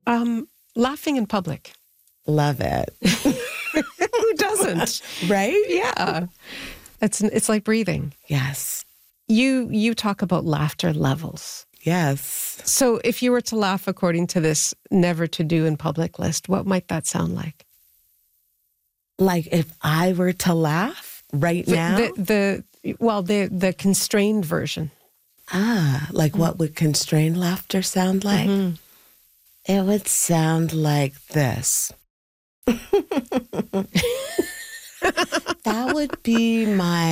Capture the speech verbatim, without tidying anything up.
Um, laughing in public. Love it. Who doesn't? Right? Yeah. It's it's like breathing. Yes. You you talk about laughter levels. Yes. So if you were to laugh according to this never to do in public list, what might that sound like? Like if I were to laugh right now? The, the well, the the constrained version. Ah, like mm-hmm. What would constrained laughter sound like? Mm-hmm. It would sound like this. That would be my